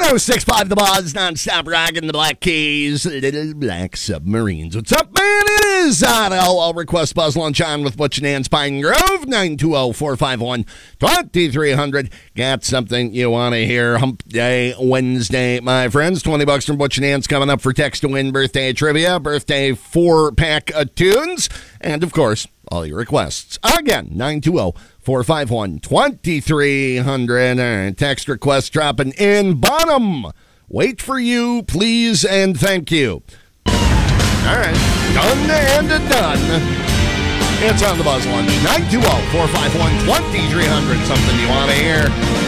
106.5 The Buzz, non-stop rocking the Black Keys, Little Black Submarines. What's up, man? It is I'll request Buzz Lunch on with Butch and Nan's Pine Grove, 920-451-2300. Got something you want to hear? Hump Day Wednesday, my friends. $20 from Butch and Nan's coming up for Text to Win birthday trivia, birthday 4-pack of tunes, and, of course, all your requests. Again, 920-451-2300. Text request dropping in. Bottom. Wait for you, please, and thank you. All right. Done and done. It's on the Buzz Lunch. 920-451-2300. Something you want to hear.